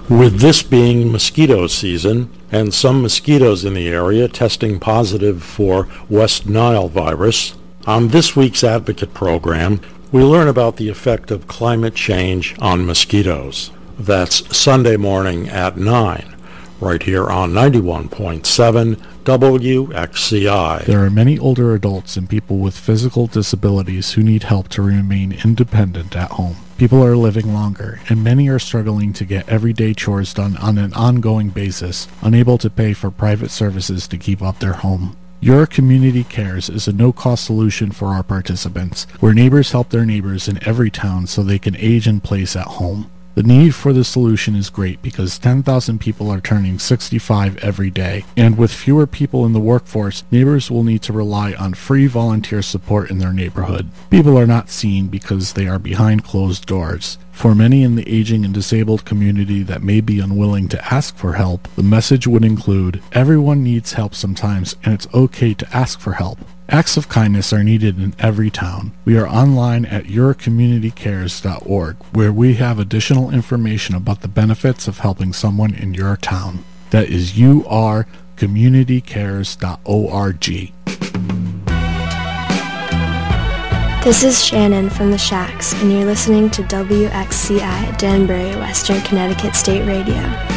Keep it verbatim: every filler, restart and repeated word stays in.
With this being mosquito season, and some mosquitoes in the area testing positive for West Nile virus, on this week's Advocate program, we learn about the effect of climate change on mosquitoes. That's Sunday morning at nine, right here on ninety-one point seven W X C I. There are many older adults and people with physical disabilities who need help to remain independent at home. People are living longer, and many are struggling to get everyday chores done on an ongoing basis, unable to pay for private services to keep up their home. Your Community Cares is a no-cost solution for our participants, where neighbors help their neighbors in every town so they can age in place at home. The need for the solution is great because ten thousand people are turning sixty-five every day, and with fewer people in the workforce, neighbors will need to rely on free volunteer support in their neighborhood. People are not seen because they are behind closed doors. For many in the aging and disabled community that may be unwilling to ask for help, the message would include, everyone needs help sometimes, and it's okay to ask for help. Acts of kindness are needed in every town. We are online at your community cares dot org, where we have additional information about the benefits of helping someone in your town. That is U R community cares dot org. This is Shannon from the Shacks, and you're listening to W X C I Danbury, Western Connecticut State Radio.